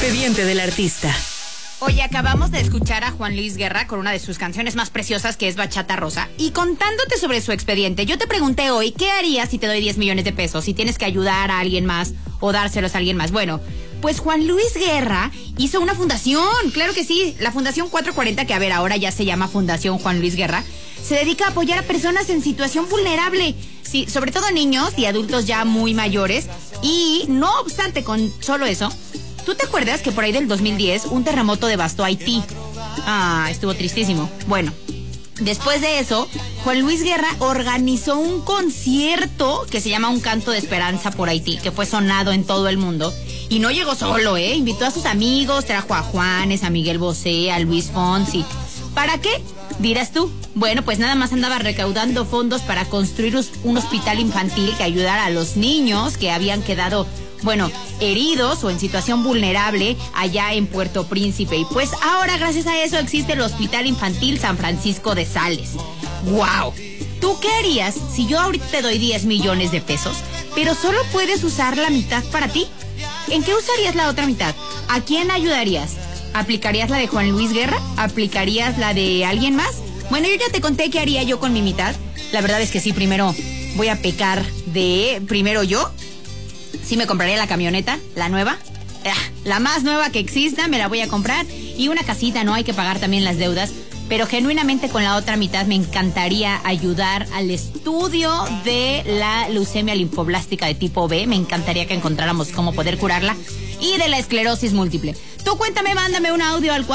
expediente del artista. Oye, acabamos de escuchar a Juan Luis Guerra con una de sus canciones más preciosas, que es Bachata Rosa. Y contándote sobre su expediente, yo te pregunté hoy, ¿qué harías si te doy 10 millones de pesos? Si tienes que ayudar a alguien más o dárselos a alguien más. Bueno, pues Juan Luis Guerra hizo una fundación, claro que sí, la Fundación 440, que a ver, ahora ya se llama Fundación Juan Luis Guerra, se dedica a apoyar a personas en situación vulnerable, sí, sobre todo niños y adultos ya muy mayores. Y no obstante, con solo eso, ¿tú te acuerdas que por ahí del 2010 un terremoto devastó Haití? Ah, estuvo tristísimo. Bueno, después de eso, Juan Luis Guerra organizó un concierto que se llama Un Canto de Esperanza por Haití, que fue sonado en todo el mundo. Y no llegó solo, invitó a sus amigos, trajo a Juanes, a Miguel Bosé, a Luis Fonsi. ¿Para qué? Dirás tú. Bueno, pues nada más andaba recaudando fondos para construir un hospital infantil que ayudara a los niños que habían quedado, heridos o en situación vulnerable allá en Puerto Príncipe. Y pues ahora, gracias a eso, existe el Hospital Infantil San Francisco de Sales. ¡Wow! ¿Tú qué harías si yo ahorita te doy 10 millones de pesos, pero solo puedes usar la mitad para ti? ¿En qué usarías la otra mitad? ¿A quién ayudarías? ¿Aplicarías la de Juan Luis Guerra? ¿Aplicarías la de alguien más? Bueno, yo ya te conté qué haría yo con mi mitad. La verdad es que sí, primero voy a pecar primero yo. Sí me compraría la camioneta, la nueva. La más nueva que exista, me la voy a comprar. Y una casita, ¿no? Hay que pagar también las deudas. Pero genuinamente con la otra mitad me encantaría ayudar al estudio de la leucemia linfoblástica de tipo B. Me encantaría que encontráramos cómo poder curarla. Y de la esclerosis múltiple. Tú cuéntame, mándame un audio al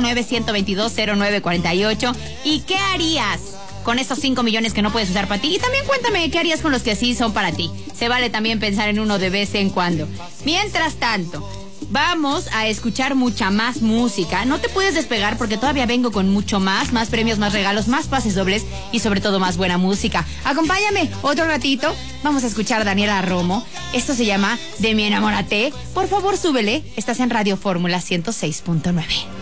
449-122-0948. ¿Y qué harías con esos 5 millones que no puedes usar para ti? Y también cuéntame qué harías con los que sí son para ti. Se vale también pensar en uno de vez en cuando. Mientras tanto, vamos a escuchar mucha más música. No te puedes despegar porque todavía vengo con mucho más premios, más regalos, más pases dobles y sobre todo más buena música. Acompáñame otro ratito. Vamos a escuchar a Daniela Romo. Esto se llama De mi enamorate. Por favor, súbele. Estás en Radio Fórmula 106.9.